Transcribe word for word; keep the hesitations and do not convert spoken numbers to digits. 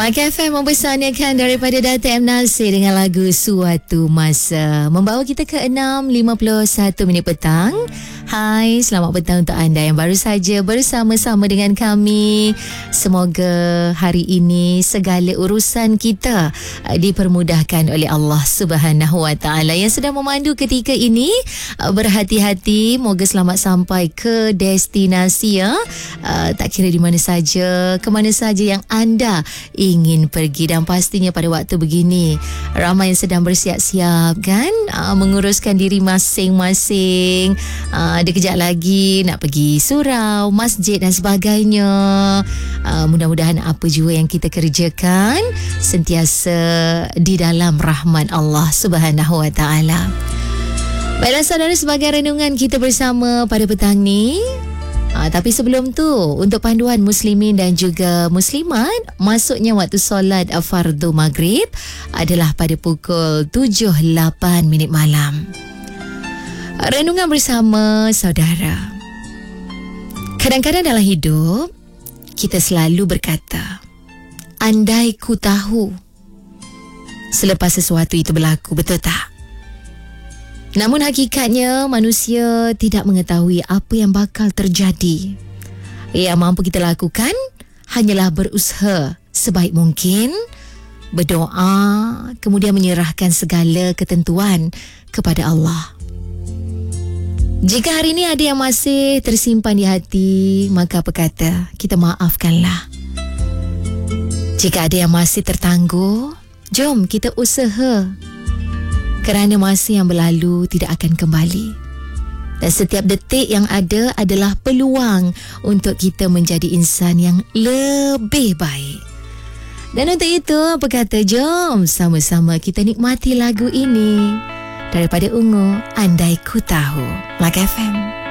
Melaka F M mempersanakan daripada Dato' M. Nasir dengan lagu Suatu Masa. Membawa kita ke enam lima puluh satu minit petang. Hai, selamat petang untuk anda yang baru saja bersama-sama dengan kami. Semoga hari ini segala urusan kita dipermudahkan oleh Allah Subhanahu Wa Taala yang sedang memandu ketika ini. Berhati-hati, moga selamat sampai ke destinasi ya. Tak kira di mana saja, ke mana saja yang anda ingin pergi, dan pastinya pada waktu begini ramai yang sedang bersiap-siap kan, aa, menguruskan diri masing-masing. Aa, ada kejap lagi nak pergi surau, masjid dan sebagainya. Aa, mudah-mudahan apa jua yang kita kerjakan sentiasa di dalam rahmat Allah Subhanahu Wa Taala. Baiklah saudara, sebagai renungan kita bersama pada petang ni. Ha, tapi sebelum tu, untuk panduan muslimin dan juga muslimat, masuknya waktu solat fardu maghrib adalah pada pukul tujuh lapan minit malam. Renungan bersama saudara. Kadang-kadang dalam hidup, kita selalu berkata, andai ku tahu selepas sesuatu itu berlaku, betul tak? Namun hakikatnya manusia tidak mengetahui apa yang bakal terjadi. Yang mampu kita lakukan hanyalah berusaha sebaik mungkin, berdoa, kemudian menyerahkan segala ketentuan kepada Allah. Jika hari ini ada yang masih tersimpan di hati, maka apa kata, kita maafkanlah. Jika ada yang masih tertangguh, jom kita usaha. Kerana masa yang berlalu tidak akan kembali. Dan setiap detik yang ada adalah peluang untuk kita menjadi insan yang lebih baik. Dan untuk itu, apa kata, jom sama-sama kita nikmati lagu ini. Daripada Ungu, Andai Ku Tahu. Melaka F M.